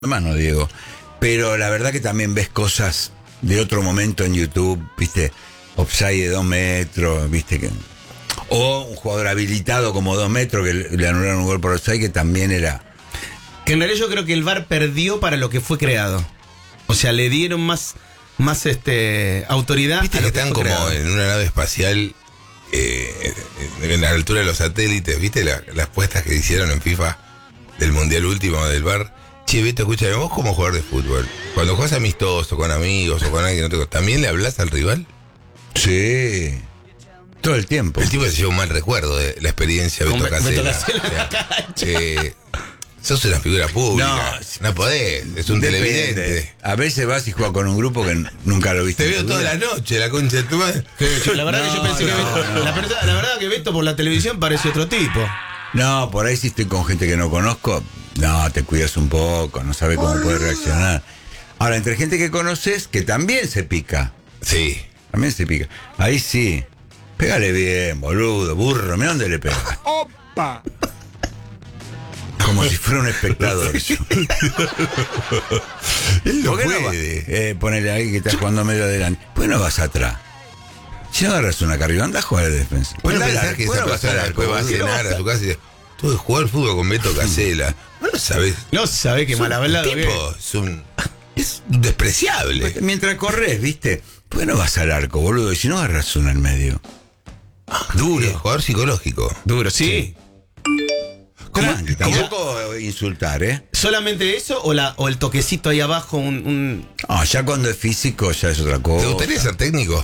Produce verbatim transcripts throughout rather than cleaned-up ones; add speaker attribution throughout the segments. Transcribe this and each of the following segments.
Speaker 1: hermano Diego. Pero la verdad que también ves cosas de otro momento en YouTube, viste, offside de dos metros, viste que. O un jugador habilitado como dos metros que le, le anularon un gol por offside que también era.
Speaker 2: Que en realidad yo creo que el V A R perdió para lo que fue creado. O sea, le dieron más, más este autoridad.
Speaker 3: Viste
Speaker 2: a
Speaker 3: que
Speaker 2: lo que
Speaker 3: están
Speaker 2: fue
Speaker 3: como
Speaker 2: creado.
Speaker 3: en una nave espacial eh, en la altura de los satélites, ¿viste la, las puestas que hicieron en FIFA del Mundial último del V A R? Che, Beto, escúchame, vos como jugador de fútbol, cuando juegas amistoso, con amigos o con alguien que no te conoce, ¿también le hablas al rival?
Speaker 1: Sí. Todo el tiempo.
Speaker 3: El tipo se lleva un mal recuerdo de la experiencia de Beto
Speaker 2: Con Beto
Speaker 3: Casella.
Speaker 2: Casella en la
Speaker 3: O sea, eh, sos una figura pública.
Speaker 1: No,
Speaker 3: No, podés, es un
Speaker 1: Depende.
Speaker 3: televidente.
Speaker 1: A veces vas y juegas con un grupo que nunca lo viste.
Speaker 3: Te
Speaker 1: en
Speaker 3: veo
Speaker 1: tu
Speaker 3: toda
Speaker 1: vida.
Speaker 3: la noche, la concha de tu madre.
Speaker 2: La verdad
Speaker 1: No,
Speaker 2: que yo pensé
Speaker 1: no,
Speaker 2: que Beto,
Speaker 1: no.
Speaker 2: La, verdad, la verdad que Beto por la televisión parece otro tipo.
Speaker 1: No, por ahí si estoy con gente que no conozco, no, te cuidas un poco, no sabes cómo puedes reaccionar. Ahora, entre gente que conoces, que también se pica.
Speaker 3: Sí.
Speaker 1: También se pica. Ahí sí. Pégale bien, boludo, burro. Mira dónde le pega.
Speaker 4: ¡Opa!
Speaker 1: Como si fuera un espectador.
Speaker 3: Él no
Speaker 1: ¿Por qué no
Speaker 3: puede.
Speaker 1: va- eh, ponele ahí que estás jugando medio adelante. ¿Por qué no vas atrás? Si no agarras una carrera, anda a jugar de defensa.
Speaker 3: Bueno,
Speaker 1: Anda al
Speaker 3: pensás
Speaker 1: arco,
Speaker 3: que
Speaker 1: ¿por qué
Speaker 3: esa
Speaker 1: no vas al
Speaker 3: persona
Speaker 1: arco,
Speaker 3: después va a
Speaker 1: boludo?
Speaker 3: cenar a su casa y dice, tuve que jugar fútbol con Beto Casella. Vos no sabés.
Speaker 2: No sabés qué mal hablado
Speaker 3: El
Speaker 2: que
Speaker 3: tipo es un. Es despreciable.
Speaker 1: Mientras corres, ¿viste? ¿Por qué no vas al arco, boludo? Y si no agarras una en medio.
Speaker 3: Duro. Sí, jugador psicológico.
Speaker 2: Duro, sí.
Speaker 3: ¿Cómo?
Speaker 1: Tranqui, tampoco insultar, ¿eh?
Speaker 2: ¿Solamente eso o, la, o el toquecito ahí abajo? Un, un...
Speaker 1: No, ya cuando es físico ya es otra cosa.
Speaker 3: ¿Te gustaría ser técnico?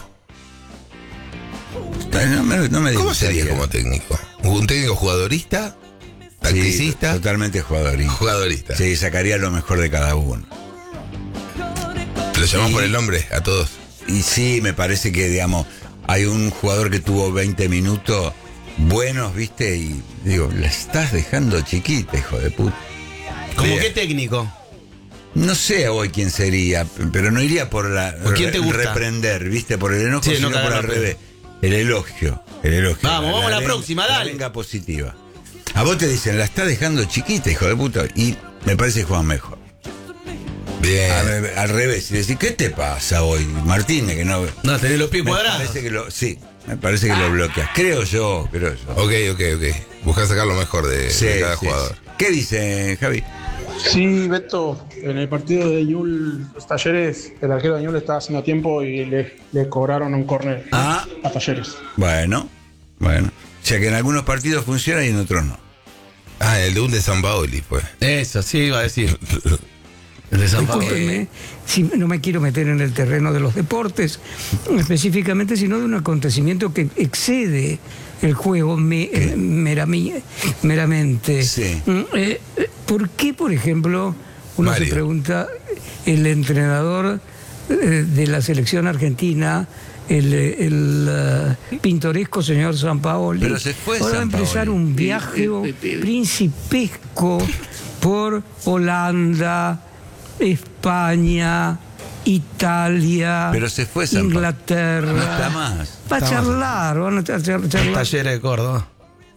Speaker 1: No me, no me
Speaker 3: ¿Cómo
Speaker 1: gustaría.
Speaker 3: sería como técnico? ¿Un técnico jugadorista? ¿Tacticista?
Speaker 1: Sí, totalmente jugadorista.
Speaker 3: Jugadorista.
Speaker 1: Sí, sacaría lo mejor de cada uno.
Speaker 3: ¿Te lo llamás
Speaker 1: Sí.
Speaker 3: por el nombre a todos?
Speaker 1: Y sí, me parece que, digamos, hay un jugador que tuvo veinte minutos buenos, ¿viste? Y digo, la estás dejando chiquita, hijo de puta.
Speaker 2: ¿Cómo
Speaker 3: Bien.
Speaker 2: qué técnico?
Speaker 1: No sé hoy quién sería, pero no iría por la
Speaker 2: ¿Por quién te gusta?
Speaker 1: reprender, ¿viste? Por el enojo,
Speaker 2: Sí,
Speaker 1: sino
Speaker 2: no
Speaker 1: por
Speaker 2: cagar
Speaker 1: al
Speaker 2: la
Speaker 1: revés. El elogio, el elogio.
Speaker 2: Vamos, vamos a la
Speaker 1: ven-
Speaker 2: próxima,
Speaker 1: la
Speaker 2: dale.
Speaker 1: venga positiva. A vos te dicen, la estás dejando chiquita, hijo de puta, y me parece que juegan mejor.
Speaker 3: Bien.
Speaker 1: A ver, al revés, y decís, ¿qué te pasa hoy, Martínez? Que no.
Speaker 2: No, tenés los pies
Speaker 1: Me
Speaker 2: cuadrados.
Speaker 1: parece que lo, sí, me parece que lo bloqueas. Creo yo, creo yo.
Speaker 3: Ok, ok, ok. Buscar sacar lo mejor de,
Speaker 1: Sí,
Speaker 3: de cada
Speaker 1: sí,
Speaker 3: jugador.
Speaker 1: sí. ¿Qué dice Javi?
Speaker 4: Sí, Beto, en el partido de Ñul, los Talleres, el arquero de Ñul estaba haciendo tiempo y le, le cobraron un córner
Speaker 1: Ah.
Speaker 4: a Talleres.
Speaker 1: Bueno, bueno. O sea que en algunos partidos funciona y en otros no.
Speaker 3: Ah, el de un de San Paoli, pues.
Speaker 2: Eso, sí, iba a decir. El de San Pablo.
Speaker 5: Discúlpenme, si no me quiero meter en el terreno de los deportes específicamente, sino de un acontecimiento que excede el juego me- eh, merami- meramente.
Speaker 1: Sí.
Speaker 5: Mm, eh, eh, ¿Por qué, por ejemplo, uno
Speaker 3: Mario.
Speaker 5: se pregunta, el entrenador eh, de la selección argentina, el, el, eh, pintoresco señor Sampaoli,
Speaker 1: Pero se fue
Speaker 5: ahora va a empezar
Speaker 1: Sampaoli.
Speaker 5: un viaje principesco por Holanda, España, Italia,
Speaker 1: Pero se fue Sampaoli.
Speaker 5: Inglaterra.
Speaker 1: No está más.
Speaker 5: Va a
Speaker 2: Está
Speaker 5: charlar, van a char- char- charlar.
Speaker 2: Talleres de Córdoba.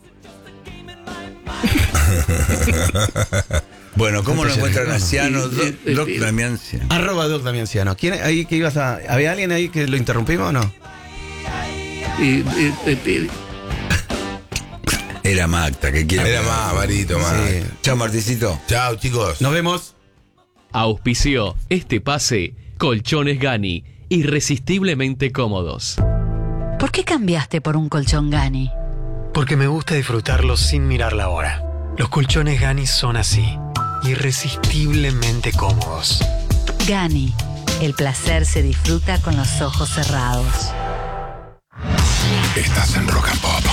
Speaker 1: Bueno, ¿cómo lo encuentran
Speaker 2: no, no.
Speaker 1: Ciano? Doc, Doc Damián Ciano.
Speaker 2: Arroba Doc Damianciano. ¿Quién ahí que ibas a. ¿Había alguien ahí que lo interrumpimos o no?
Speaker 1: Era Magda, que quiere.
Speaker 3: Era más, Marito, más.
Speaker 2: Sí.
Speaker 1: Chao, Marticito.
Speaker 3: Chao, chicos.
Speaker 2: Nos vemos.
Speaker 6: Auspició este pase Colchones Gani, irresistiblemente cómodos.
Speaker 7: ¿Por qué cambiaste por un colchón Gani?
Speaker 8: Porque me gusta disfrutarlo sin mirar la hora. Los colchones Gani son así, irresistiblemente cómodos.
Speaker 7: Gani, el placer se disfruta con los ojos cerrados.
Speaker 9: Estás en Rock and Pop.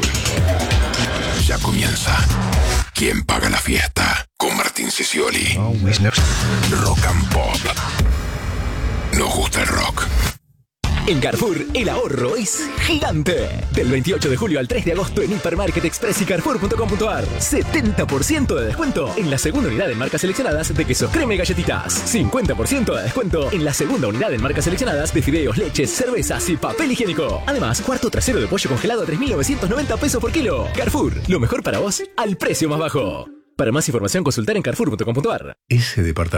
Speaker 9: Ya comienza. ¿Quién paga la fiesta? Con Martín Sicioli. Rock and Pop. Nos gusta el rock.
Speaker 10: En Carrefour, el ahorro es gigante. Del veintiocho de julio al tres de agosto en Hipermarket Express y Carrefour punto com punto ar. setenta por ciento de descuento en la segunda unidad en marcas seleccionadas de queso crema y galletitas. cincuenta por ciento de descuento en la segunda unidad en marcas seleccionadas de fideos, leches, cervezas y papel higiénico. Además, cuarto trasero de pollo congelado a tres mil novecientos noventa pesos por kilo. Carrefour, lo mejor para vos al precio más bajo. Para más información consultar en carrefour punto com punto ar.
Speaker 9: Ese departamento